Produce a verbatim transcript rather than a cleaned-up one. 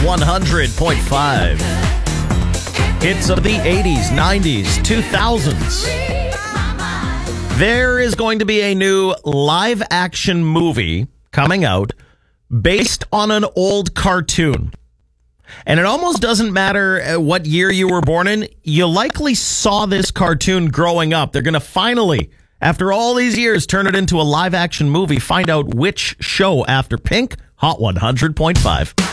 one hundred point five. Hits of the eighties, nineties, two thousands. There is going to be a new live-action movie coming out based on an old cartoon. And it almost doesn't matter what year you were born in. You likely saw this cartoon growing up. They're going to finally, after all these years, turn it into a live-action movie. Find out which show after Pink. Hot one hundred point five.